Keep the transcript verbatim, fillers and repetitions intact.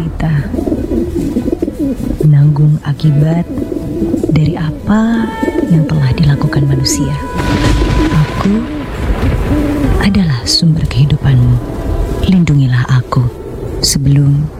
menderita, menanggung akibat dari apa yang telah dilakukan manusia. Aku adalah sumber kehidupanmu. Lindungilah aku sebelum